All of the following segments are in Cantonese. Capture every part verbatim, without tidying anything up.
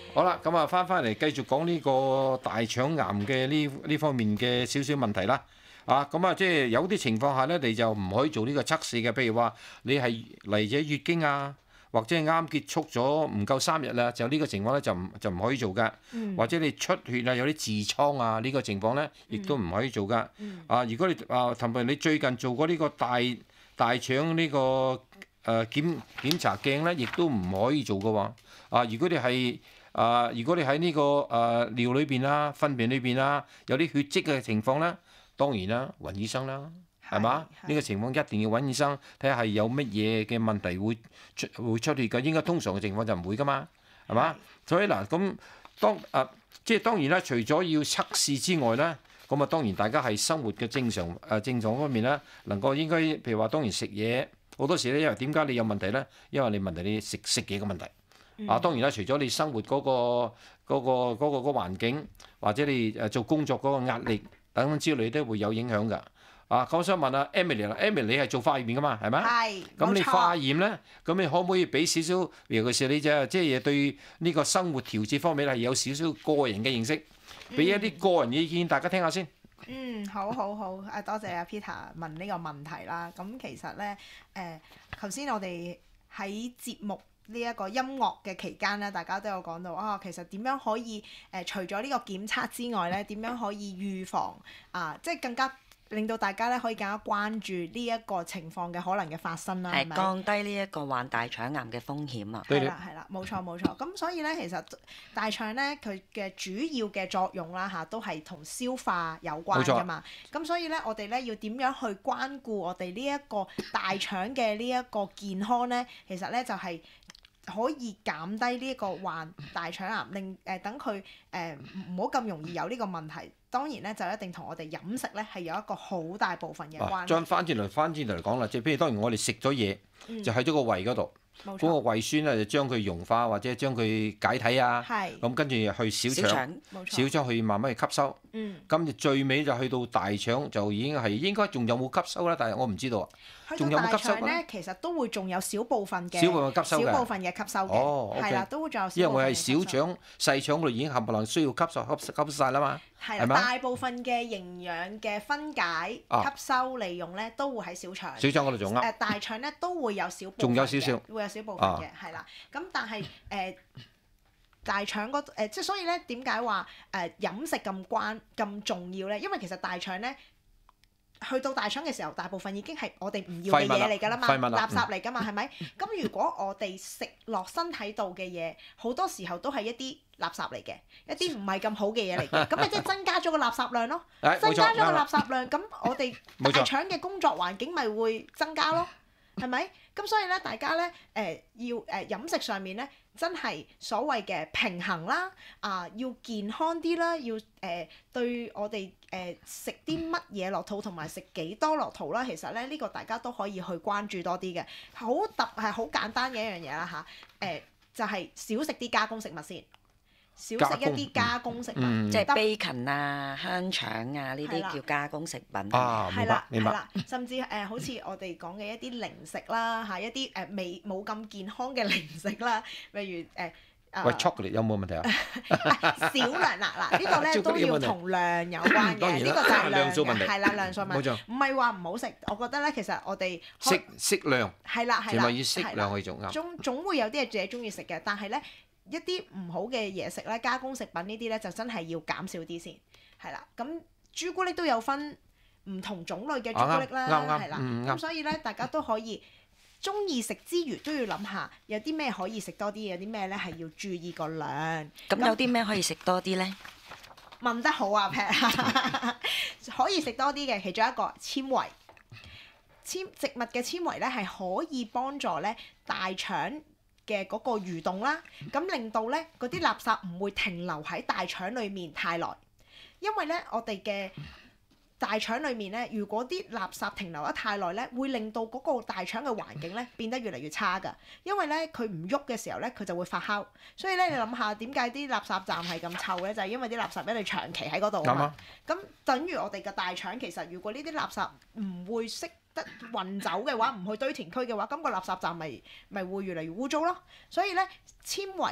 好啦，咁啊翻返嚟繼續講呢個大腸癌嘅呢呢方面嘅少少問題啦。啊，咁啊，即係有啲情況下咧，你就唔可以做呢個測試嘅。譬如話你係嚟者月經啊，或者係啱結束咗唔夠三日啦，就呢個情況咧就唔就唔可以做噶。 嗯或者你出血啊，有啲痔瘡啊，呢個情況咧，亦都唔可以做噶。 嗯啊，如果你啊，同埋你最近做過呢個大大腸呢個誒檢檢查鏡咧，亦都唔可以做噶喎。啊，如果你係啊，如果你喺呢個誒尿裏邊啦、糞便裏邊啦，有啲血跡嘅情況咧，當然啦，揾醫生啦，係嘛？呢個情況一定要揾醫生睇下係有乜嘢嘅問題會出會出血㗎。應該通常嘅情況就唔會㗎嘛，係嘛？所以嗱，咁當啊，即係當然啦，除咗要測試之外咧，咁啊當然大家係生活嘅正常誒、呃、正常方面咧，能夠應該譬如話當然食嘢好多時咧，因為點解你有問題咧？因為你問題你食食嘢嘅問題。啊，當然啦，除咗你生活嗰、個嗰、個嗰、個嗰、個環境，或者你誒做工作嗰個壓力等等之類都會有影響㗎。啊，咁我想問下 Emily 啦，Emily 你係做化驗㗎嘛，係咪？ 係。 咁你冇錯化驗咧，咁你可唔可以俾少少，尤其是你就即係對呢個生活調節方面係有少少個人嘅認識，俾一啲個人嘅意見大家聽下先。 嗯，好好好，誒多謝阿 Peter 問呢個問題啦。咁其實咧，誒頭先我哋喺節目呢一個音樂嘅期間咧，大家都有講到啊，其實點樣可以誒、呃、除咗呢個檢測之外咧，點樣可以預防啊、呃，即係更加令到大家咧可以更加關注呢一個情況嘅可能嘅發生啦，係咪？ 係降低呢一個患大腸癌嘅風險啊！ 係啦，係啦，冇錯冇錯。咁所以咧，其實大腸咧佢嘅主要嘅作用啦嚇，都係同消化有關㗎嘛。咁所以咧，我哋咧要點樣去關顧我哋呢一個大腸嘅呢一個健康咧？其實咧就係、是。可以減低呢一個患大腸癌，令誒、呃、等佢誒唔好咁容易有呢個問題。當然咧，就一定同我哋飲食咧係有一個好大部分嘅關係。 將翻轉嚟翻轉嚟講啦，即係譬如當然我哋食咗嘢， 嗯、 就喺咗個胃嗰度，嗰、 錯個胃酸咧就將佢溶化或者將佢解體啊，咁跟住去小腸， 小腸小腸去慢慢去吸收。 嗯， 跟住最尾就去到大腸，就已經係應該仲有冇吸收咧？但係我唔知道啊。 去到大腸咧，其實都會仲有少部分嘅小部分吸收嘅， 小部分嘅吸收嘅， 哦， 係啦，都會仲有少部分嘅吸收。 因為我係小腸、細腸嗰度已經冚唪唥需要吸收吸吸晒啦嘛。 係啦，大部分嘅營養嘅分解、吸收、利用咧，都會喺小腸。 小腸嗰度仲啱。 誒大腸咧都會有少部分嘅， 仲有少少， 會有少部分嘅，係啦。咁但係誒大腸嗰誒，即係所以咧，點解話誒飲食咁關咁重要咧？因為其實大腸咧。去到大腸嘅時候，大部分已經係我哋唔要嘅嘢嚟㗎啦嘛，垃圾嚟㗎嘛，係咪？咁如果我哋食落身體度嘅嘢，好多時候都係一啲垃圾嚟嘅，一啲唔係咁好嘅嘢嚟嘅，咁咪即係增加咗個垃圾量咯，增加咗個垃圾量，咁我哋大腸嘅工作環境咪會增加咯，係咪？咁所以咧，大家咧誒、呃、要誒、呃、飲食上面咧，真係所謂嘅平衡啦，啊、呃、要健康啲啦，要誒、呃、對我哋誒食啲乜嘢落肚同埋食幾多落肚啦，其實咧呢、呢個大家都可以去關注多啲嘅，好特係好簡單嘅一樣嘢啦嚇，誒、呃、就係、是、少食啲加工食物先。少食一啲加工食物， 嗯、 即係 bacon 啊、香腸啊呢啲叫加工食品。 啊，明白明白。 係啦，甚至誒、呃、好似我哋講嘅一啲零食啦，嚇一啲誒未冇咁健康嘅零食啦，例如誒。呃喂 chocolate 有冇問題啊？ 少量嗱嗱，呢個咧都要同量有關嘅，呢個就係量數問題，係啦，量數問題，唔係話唔好食。我覺得咧，其實我哋適適量係啦係啦， 係咪要適量去做啱？ 總總會有啲嘢自己中意食嘅，但係咧一啲唔好嘅嘢食咧，加工食品呢啲咧就真係要減少啲先，係啦。咁朱古力都有分唔同種類嘅朱古力啦，係啦，咁所以咧大家都可以。中意食之餘都要諗下，有啲咩可以食多啲，有啲咩咧係要注意個量。 咁有啲咩可以食多啲咧？ 問得好啊，Pat，可以食多啲嘅，其中一個纖維，纖植物嘅纖維咧係可以幫助咧大腸嘅嗰個蠕動啦，咁令到咧嗰啲垃圾唔會停留喺大腸裡面太耐，因為咧我哋嘅大腸裏面咧，如果啲垃圾停留得太耐咧，會令到嗰個大腸嘅環境咧變得越嚟越差㗎。因為咧佢唔喐嘅時候咧，佢就會發酵。所以咧，你諗下點解啲垃圾站係咁臭咧？就係、是、因為啲垃圾一定長期喺嗰度啊嘛。咁、嗯、等於我哋嘅大腸，其實如果呢啲垃圾唔會識得運走嘅話，唔去堆填區嘅話，咁、那個垃圾站咪咪會越嚟越污糟咯。所以咧，纖維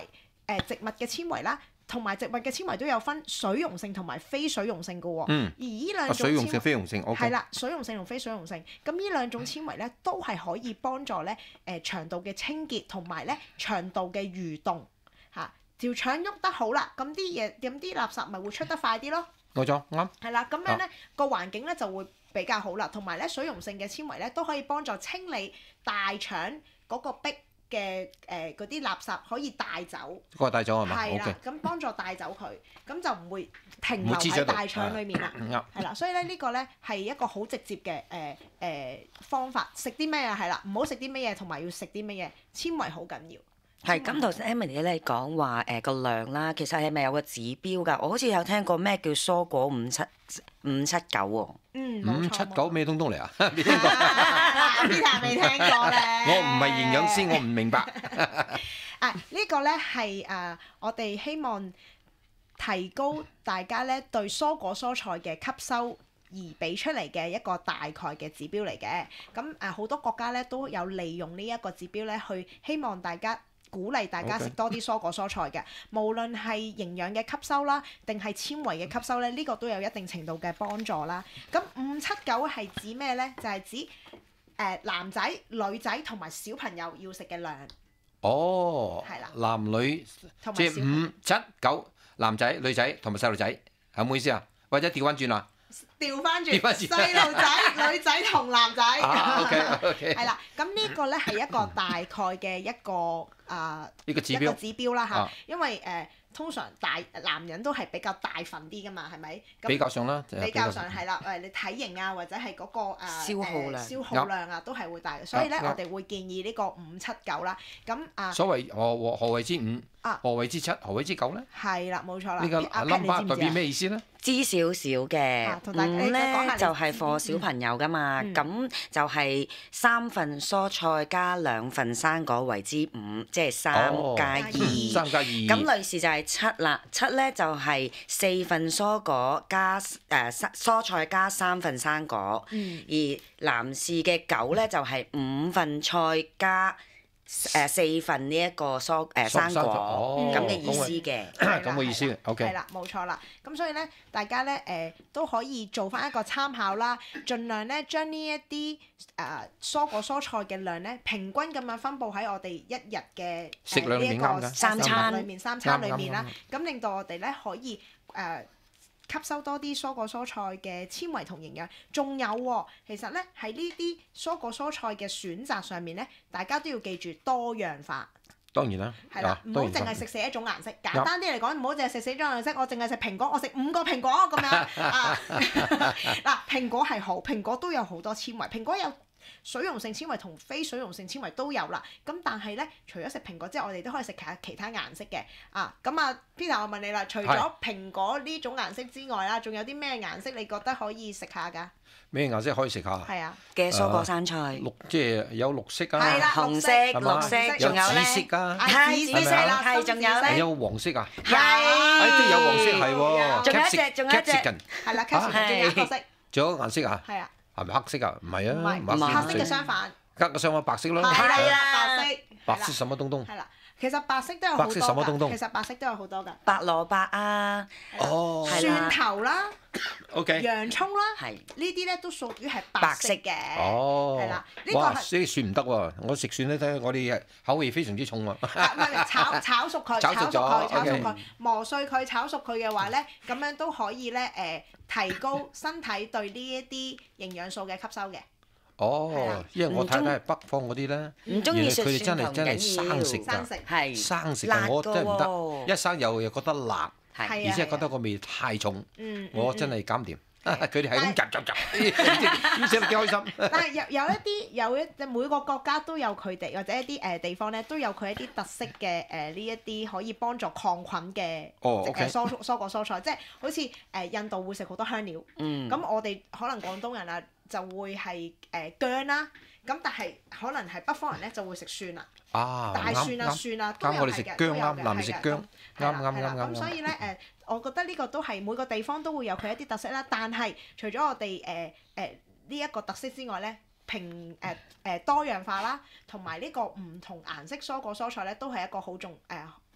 誒植物嘅纖維啦。同埋植物嘅纖維都有分水溶性同埋非水溶性嘅喎， 嗯、 而呢兩種水溶性、 纖維非溶性， 係啦，水溶性同非水溶性，咁呢兩種纖維咧都係可以幫助咧誒腸道嘅清潔同埋咧腸道嘅蠕動嚇，條腸喐得好啦，咁啲嘢咁啲垃圾咪會出得快啲咯。 冇錯，啱。 係啦，咁樣咧個環境咧就會比較好啦，同埋咧水溶性嘅纖維咧都可以幫助清理大腸嗰個壁嘅誒嗰啲垃圾可以帶走， 嗰個帶走係嘛？ 係啦 OK， 咁幫助帶走佢，咁就唔會停留唔會黐咗度喺大腸裡面啦。 啱。 係啦，所以咧呢個咧係一個好直接嘅誒誒方法。食啲咩啊？係啦，唔好食啲乜嘢，同埋要食啲乜嘢，纖維好緊要。 係咁，頭先 Emily 咧講話誒個量啦，其實係咪有個指標㗎？我好似有聽過咩叫蔬果五七五七九喎。 嗯， 五七九咩東東嚟啊？未聽過。 過，Peter 未聽過咧。 我唔係營養師，我唔明白。 啊，呢個咧係誒我哋希望提高大家咧對蔬果蔬菜嘅吸收而俾出嚟嘅一個大概嘅指標嚟嘅。咁誒好多國家咧都有利用呢一個指標咧，去希望大家。鼓勵大家食多啲蔬果蔬菜嘅，無論係營養嘅吸收啦，定係纖維嘅吸收咧，呢、呢個都有一定程度嘅幫助啦。咁五七九係指咩咧？就係、係、指誒、呃、男仔、女仔同埋小朋友要食嘅量。 哦， 係啦， 男女同埋即係小朋友五七九，男仔、女仔同埋細路仔，係冇意思啊？或者調翻轉啊？ 調翻轉， 調返轉細路仔、女仔同男仔。 啊，OK OK。 係啦，咁呢個咧係一個大概嘅一個啊、 呢個指標一個指標啦嚇， 啊因為誒、呃、通常大男人都係比較大份啲噶嘛，係咪？咁比較上啦， 比較上係啦，誒你體型啊，或者係嗰、個誒、呃、 消耗量呃消耗量啊，都係會大嘅，所以咧啱我哋會建議呢個五七九啦。咁啊所謂何何何謂之五？ 啊何謂之七？何謂之九咧？ 係啦，冇錯啦。 呢個阿 Pat，你知 number 唔知啊代表咩意思咧？ 知少少嘅啊同大家五你講下你咧就係知 for 小朋友噶嘛， 嗯咁就係三份蔬菜加兩份生果為之五，即係三哦加二。 二三加二。 咁女士就係七啦，七咧就係四份蔬果加誒蔬蔬菜加三份生果， 嗯而男士嘅九咧就係五份菜加誒四份呢一個蔬誒生生果哦咁嘅意思嘅。 係啦咁嘅意思係啦 ，OK 係啦，冇錯啦。咁所以咧，大家咧誒、呃、都可以做翻一個參考啦，盡量咧將呢一啲誒蔬果蔬菜嘅量咧平均咁樣分佈喺我哋一日嘅食量裏面啱㗎三餐裡面三餐裡面啦啱， 咁令到我哋咧可以誒。呃吸收多啲蔬果蔬菜嘅纖維同營養，仲有喎，其實咧喺呢啲蔬果蔬菜嘅選擇上面咧，大家都要記住多樣化。 當然啦， 係啦啊， 唔好當然淨係食死一種顏色。簡單啲嚟講，唔好淨係食死一種顏色。我淨係食蘋果，我食五個蘋果咁樣啊。嗱，蘋果係好，蘋果都有好多纖維，蘋果有水溶性纖維同非水溶性纖維都有啦。咁但係咧，除咗食蘋果之外，我哋都可以食其他其他顏色嘅啊。咁啊，Peter，我問你啦，除咗蘋果呢種顏色之外啦，仲有啲咩顏色你覺得可以食下㗎？ 咩顏色可以食下？ 係啊， 嘅蔬果生菜， 綠即係有綠色係啊， 啦， 紅色、 綠綠色， 有仲有紫咧， 色啊， 係紫色啦係仲有咧有黃色啊， 係， 誒都有黃色係喎， 仲有一隻仲有一隻 capsicum 係啦 capsicum 仲有黑色， 仲有顏色啊？ 係啊， 係咪黑色啊？唔係啊， 唔係唔係黑色嘅相反， 黑嘅相反白色咯， 係係啦， 啦白色， 白色什麼東東？ 係啦，其實白色都有好多白色什麼東東㗎，其實白色都有好多㗎， 白蘿蔔啊， 哦係啦蒜頭啦、 ，OK， 洋葱啦， 係呢啲咧都屬於係白色嘅， 哦， 係啦，呢個哇， 係呢蒜唔得喎，我食蒜咧，睇我哋口味非常之重喎。 啊唔係唔係炒炒熟佢， 炒熟炒熟佢， 咗炒熟 OK 佢，磨碎佢，炒熟佢嘅話咧，咁樣都可以咧誒提高身體對呢一啲營養素嘅吸收嘅。係哦啦， 因為我太太係北方嗰啲咧， 唔中意食原來佢哋真蒜頭唔係真係緊要， 生食㗎， 生食係生食辣㗎，我真係唔㗎得， 喎一生又又覺得辣， 係係啊而且覺得個味太重， 嗯， 我真係減唔掂。佢哋係咁夾夾夾，呢食得幾開心。 但係有有一啲有一每個國家都有佢哋或者一啲誒地方咧都有佢一啲特色嘅誒呢一啲可以幫助抗菌嘅哦誒 OK 蔬蔬果蔬菜，即係好似誒印度會食好多香料， 嗯， 咁我哋可能廣東人啊就會係誒薑啦，咁但係可能係北方人咧就會食蒜啦， 啊， 大蒜啊、 啱啱蒜啊都有啱我哋食係嘅，都有薑啱嘅男士食薑係嘅咁係啦啱啱係啦啱啱咁所以咧誒，我覺得呢個都係每個地方都會有佢一啲特色啦。但係除咗我哋誒誒呢一個特色之外咧，平誒誒多樣化啦，同埋呢個唔同顏色蔬果蔬菜咧，都係一個好重誒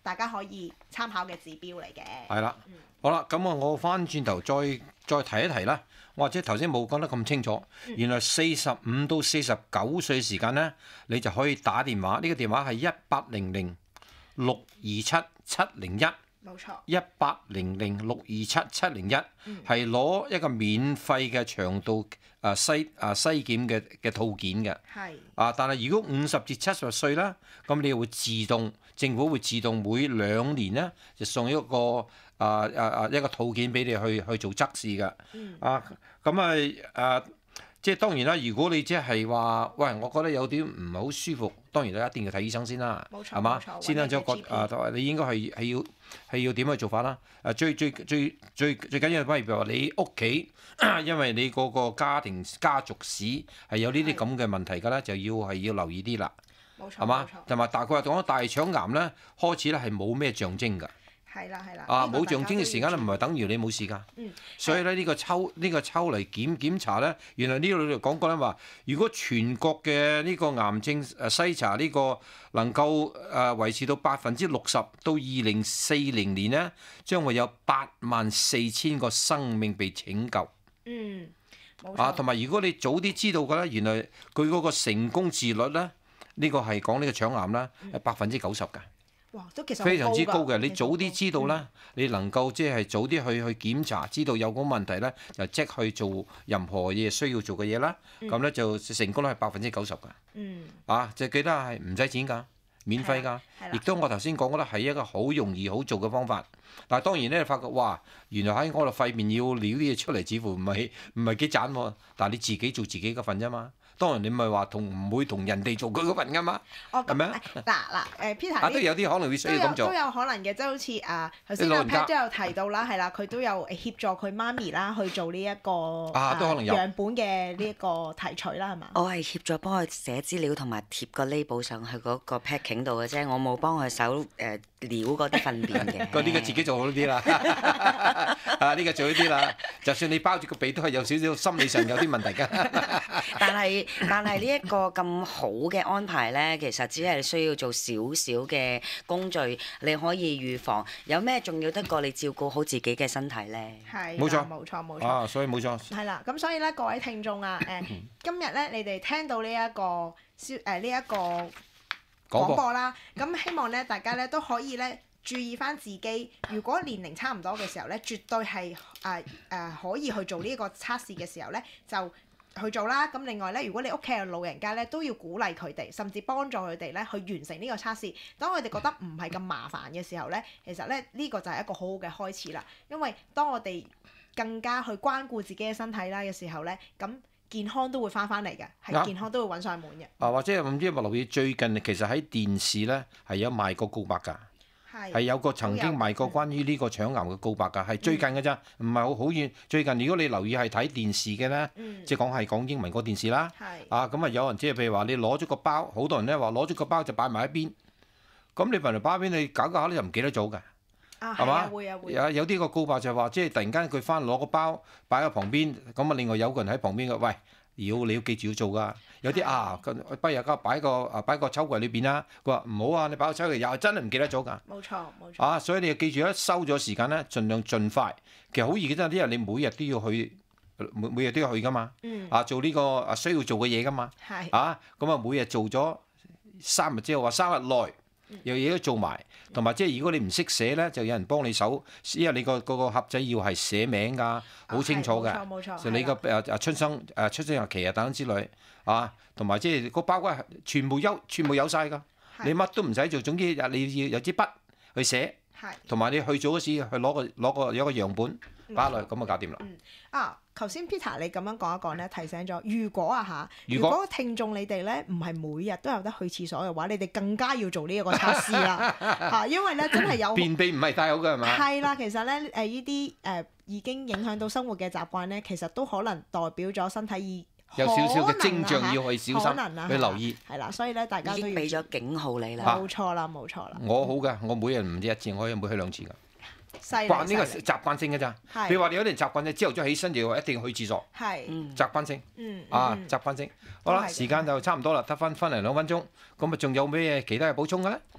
大家可以參考嘅指標嚟嘅。 係啦，好啦，咁啊，我翻轉頭再再提一提啦。或者頭先冇講得咁清楚，原來四十五到四十九歲時間咧，你就可以打電話，呢、這個電話係一八零零六二七七零一。 冇錯， 一八零零六二七七零一係攞一個免費嘅腸道啊篩啊篩檢嘅嘅套件嘅。 係啊，但係如果五十至七十歲啦，咁你會自動政府會自動每兩年咧就送一個啊啊啊一個套件俾你去去做測試嘅。 嗯、 啊，咁啊啊。即係當然啦，如果你即係話，喂，我覺得有啲唔係好舒服，當然你一定要睇醫生先啦，係嘛？先啦，咗覺啊，你應該係係要係要點去做法啦？誒，最最最最最緊要，譬如話你屋企，因為你嗰個家庭家族史係有呢啲咁嘅問題㗎咧，就要係要留意啲啦，係嘛？同埋大概講大腸癌咧，開始咧係冇咩象徵㗎。 係啦係啦， 啊冇象徵嘅時間咧，唔係等於你冇事㗎。 嗯、 所以咧呢個抽呢、呢個抽嚟檢檢查咧，原來呢度就講過咧話，如果全國嘅呢個癌症誒篩查呢個能夠誒維持到百分之六十，到二零四零年咧，將會有八萬四千個生命被拯救。 嗯，冇錯。 啊，同埋如果你早啲知道嘅咧，原來佢嗰個成功治率咧，呢、呢個係講呢個腸癌啦，係百分之九十㗎。 哇，都其實非常之高嘅，你早啲知道啦， 嗯、 你能夠即係早啲去去檢查，知道有個問題咧，就即去做任何嘢需要做嘅嘢啦。咁咧、嗯、就成功率係百分之九十㗎。嗯。啊，就記得係唔使錢㗎，免費㗎。亦都我頭先講嘅咧係一個好容易好做嘅方法。但係當然咧，你發覺哇，原來喺我哋肺面要撩啲嘢出嚟，似乎唔係唔係幾賺喎。但係你自己做自己嗰份啫嘛。當然你咪話同唔會同人哋做佢嗰份㗎嘛，係咪啊？ 嗱嗱誒 Peter， 啊都有啲可能會需要咁做， 都有可能嘅，即係好似啊頭先阿 Pat 都有提到啦，係啦，佢都有協助佢媽咪啦去做呢一個啊都可能有樣本嘅呢一個提取啦，係嘛？ 我係協助幫佢寫資料同埋貼個 label 上去嗰個 packing 度嘅啫，我冇幫佢手誒料嗰啲糞便嘅。 嗰啲佢自己做好啲啦，啊呢個做好啲啦，就算你包住個鼻都係有少少心理上有啲問題㗎。 但係但係呢一個咁好嘅安排咧，其實只係需要做少少嘅工序，你可以預防。有咩重要得過你照顧好自己嘅身體咧？ 係， 冇錯， 冇錯，冇錯。 啊，所以冇錯。 係啦，咁所以咧，各位聽眾啊，誒，今日咧，你哋聽到呢一個消誒呢一個廣播啦，咁希望咧，大家咧都可以咧注意翻自己。如果年齡差唔多嘅時候咧，絕對係誒誒可以去做呢一個測試嘅時候咧，就去做啦。咁另外咧，如果你屋企有老人家咧，都要鼓勵佢哋，甚至幫助佢哋咧去完成呢個測試。當佢哋覺得唔係咁麻煩嘅時候咧，其實咧呢個就係一個好好嘅開始啦。因為當我哋更加去關顧自己嘅身體啦嘅時候咧，咁健康都會翻返嚟嘅，係健康都會揾上門嘅。 啊，或者唔知有冇留意最近其實喺電視咧係有賣過告白㗎。係有個曾經賣過關於呢個腸癌嘅告白㗎，係最近嘅咋，唔係好好遠。最近如果你留意係睇電視嘅咧，嗯、即係講係講英文個電視啦。係啊，咁啊有人即係譬如話你攞咗個包，好多人咧話攞咗個包就擺埋一邊。咁你擺嚟擺一邊，你搞搞下你就唔記得咗㗎。啊，係嘛？會啊會。有有啲個告白就係話，即係突然間佢翻攞個包擺喺旁邊，咁啊另外有個人喺旁邊嘅，喂。要你要記住要做㗎，有啲啊，不如而家擺個啊擺個抽櫃裏邊啦。佢話唔好啊，你擺個抽櫃又真係唔記得咗㗎。冇錯冇錯。啊，所以你要記住一收咗時間咧，盡量盡快。其實好易嘅啫，啲人你每日都要去，每每日都要去㗎嘛。嗯。啊，做呢個啊需要做嘅嘢㗎嘛。係。啊，咁啊每日做咗三日之後話三日內。有嘢都做埋，同埋即係如果你唔識寫咧，就有人幫你手，因為你個個個盒仔要係寫名㗎，好清楚㗎。冇錯冇錯。就你個誒誒出生誒出生日期啊等等之類啊，同埋即係個包裹全部有全部有晒㗎，你乜都唔使做，總之你要有支筆去寫，同埋你去做嗰時去攞個攞個有個樣本擺落去，咁就搞掂啦。 嗯啊，頭先 Peter 你咁樣講一講咧，提醒咗，如果啊嚇，如果，如果聽眾你哋咧唔係每日都有得去廁所嘅話，你哋更加要做呢一個測試啦嚇，因為咧真係有便秘唔係太好㗎係嘛？係啦，其實咧誒呢啲誒已經影響到生活嘅習慣咧，其實都可能代表咗身體已有少少嘅徵象要去小心去留意。係啦，所以咧大家都已經俾咗警號你啦。 冇錯啦，冇錯啦。 我好㗎，我每日唔止一次，我可以每去兩次㗎。 慣呢個習慣性嘅咋，譬如話你有啲人習慣咧，朝頭早起身就話一定要去廁所，係習慣性，啊習慣性。好啦，時間就差唔多啦，得翻翻嚟兩分鐘，咁啊仲有咩其他嘅補充嘅咧？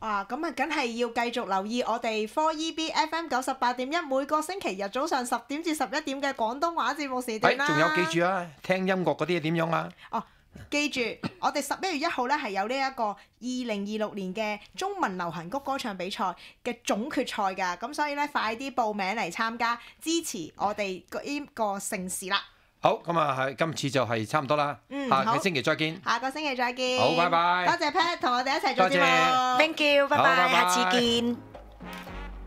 哇！咁啊，梗係要繼續留意我哋 four E B F M 九十八點一每個星期日早上十點至十一點嘅廣東話節目時段啦。 誒，仲有記住啊，聽音樂嗰啲點樣啊？ 哦，記住，我哋十一月一號咧係有呢一個二零二六年嘅中文流行曲歌唱比賽嘅總決賽㗎，咁所以咧快啲報名嚟參加，支持我哋呢個盛事啦！ 好，咁啊係今次就係差唔多啦， 嗯下個好星期再見。 下個星期再見。 好，拜拜。 多謝 Pat 同我哋一齊做節多謝目。 Thank you，拜好拜拜， 拜下次見。